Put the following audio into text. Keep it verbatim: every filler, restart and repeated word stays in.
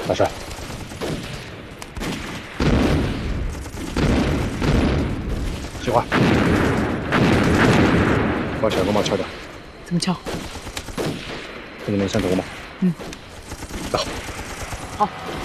大帅，菊花，把小公猫敲掉。 怎么敲？ 跟你们相头吗？ 嗯。 走。 好。